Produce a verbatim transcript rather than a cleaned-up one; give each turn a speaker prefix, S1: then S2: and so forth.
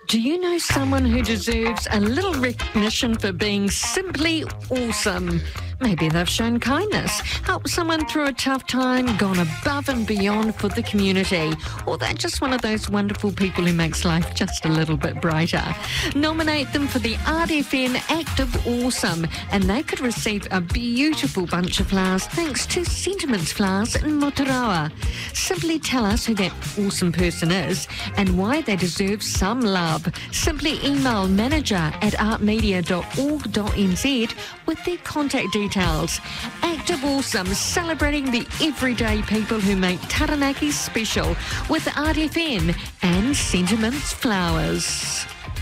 S1: Do you know someone who deserves a little recognition for being simply awesome? Maybe they've shown kindness, helped someone through a tough time, gone above and beyond for the community, or they're just one of those wonderful people who makes life just a little bit brighter. Nominate them for the R D F N Act of Awesome, and they could receive a beautiful bunch of flowers thanks to Sentiments Flowers in Motoroa. Simply tell us who that awesome person is and why they deserve some love. Simply email manager at artmedia dot org dot n z with their contact details. Act of Awesome, celebrating the everyday people who make Taranaki special with R D F N and Sentiments Flowers.